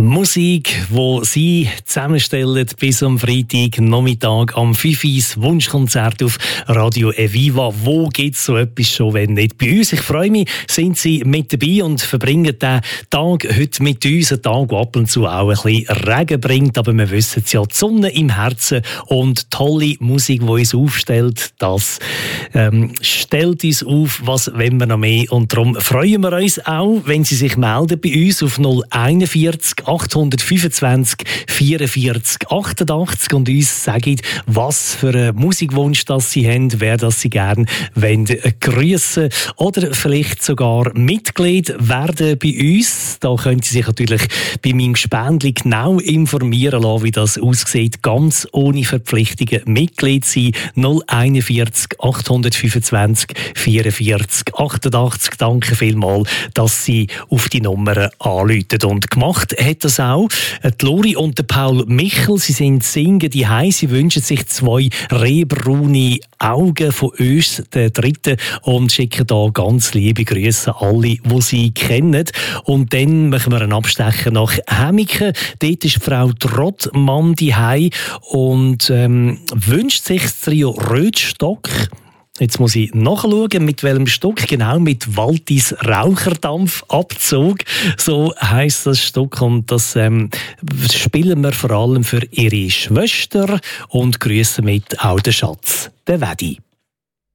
Musik, die Sie zusammenstellen bis am Freitag Nachmittag am 5 Uhr, das Wunschkonzert auf Radio Eviva. Wo gibt es so etwas schon, wenn nicht bei uns? Ich freue mich, sind Sie mit dabei und verbringen den Tag heute mit uns. Ein Tag, der ab und zu auch ein bisschen Regen bringt, aber wir wissen es ja, die Sonne im Herzen und tolle Musik, die uns aufstellt, das stellt uns auf, was wollen wir noch mehr. Und darum freuen wir uns auch, wenn Sie sich melden bei uns auf 041 825 44 88 und uns sagen, was für einen Musikwunsch das Sie haben, wer das Sie gerne grüßen oder vielleicht sogar Mitglied werden bei uns. Da können Sie sich natürlich bei meinem Gespendli genau informieren lassen, wie das aussieht. Ganz ohne Verpflichtungen Mitglied sein. 041 825 44 88. Danke vielmals, dass Sie auf die Nummer anrufen. Und gemacht hat das auch die Lori und der Paul Michel. Sie sind singen die Hause. Sie wünschen sich 2 rehbraune Augen von uns, der dritten, und schicken da ganz liebe Grüße an alle, die sie kennen. Und dann machen wir einen Abstecher nach Hemmiken. Dort ist Frau Trottmann die Hause und wünscht sich das Trio Rötstock. Jetzt muss ich nachschauen, mit welchem Stück. Genau, mit Waltis Raucherdampfabzug. So heisst das Stück. Und das spielen wir vor allem für ihre Schwester und grüßen mit auch den Schatz, den Wedi.